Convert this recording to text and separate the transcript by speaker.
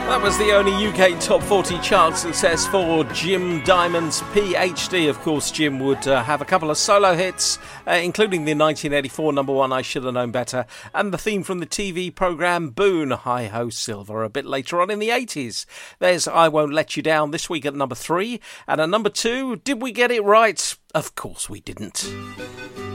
Speaker 1: That was the only UK Top 40 chart success for Jim Diamond's PhD. Of course, Jim would have a couple of solo hits, including the 1984 number one, I Should Have Known Better, and the theme from the TV programme Boone, Hi Ho Silver, a bit later on in the 80s. There's I Won't Let You Down this week at number 3, and at number 2, did we get it right? Of course we didn't.